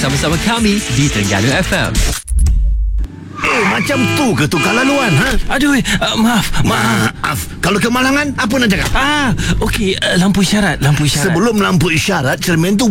bersama-sama kami di Terengganu FM. Macam tu ke tukar laluan, ha? Aduh, maaf. Kalau kemalangan, apa nak cakap? Okey, lampu isyarat. Sebelum lampu isyarat, cermin tu